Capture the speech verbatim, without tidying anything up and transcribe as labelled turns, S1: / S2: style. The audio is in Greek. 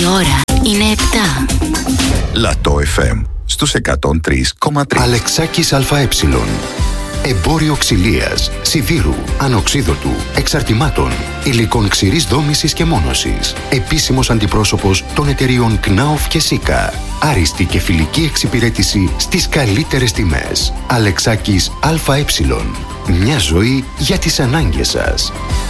S1: ώρα είναι επτά.
S2: Λατό εφ εμ στους εκατόν τρία κόμμα τρία.
S3: Αλεξάκης ΑΕ. Εμπόριο ξυλίας, σιδήρου, ανοξίδωτου, εξαρτημάτων, υλικών ξηρής δόμησης και μόνωσης. Επίσημος αντιπρόσωπος των εταιριών Knauf και Sika. Άριστη και φιλική εξυπηρέτηση στις καλύτερες τιμές. Αλεξάκης ΑΕ. Μια ζωή για τις ανάγκες σας.